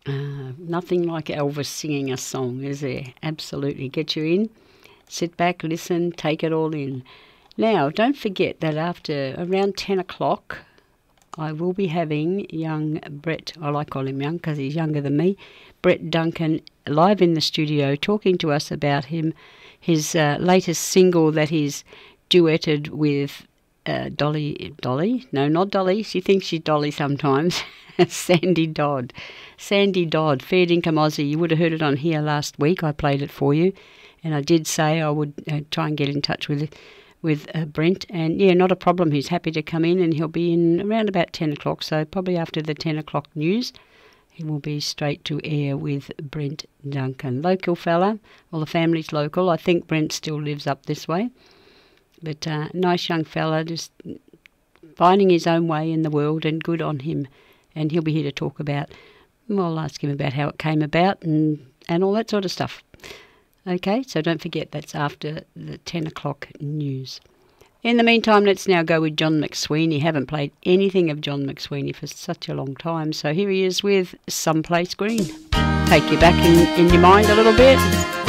Nothing like Elvis singing a song, is there? Absolutely. Get you in, sit back, listen, take it all in. Now, don't forget that after around 10 o'clock, I will be having young Brett, I like call him young because he's younger than me, Brett Duncan, live in the studio talking to us about his latest single that he's duetted with Dolly, no, not Dolly, she thinks she's Dolly sometimes, Sandy Dodd, fair dinkum Aussie. You would have heard it on here last week. I played it for you, and I did say I would try and get in touch with Brent, and yeah, not a problem. He's happy to come in, and he'll be in around about 10 o'clock, so probably after the 10 o'clock news, he will be straight to air with Brent Duncan. Local fella, well, the family's local. I think Brent still lives up this way, but nice young fella, just finding his own way in the world, and good on him. And he'll be here to talk about, well, I'll ask him about how it came about and all that sort of stuff. Okay, so don't forget that's after the 10 o'clock news. In the meantime, let's now go with John McSweeney. Haven't played anything of John McSweeney for such a long time, so here he is with Someplace Green. Take you back in your mind a little bit.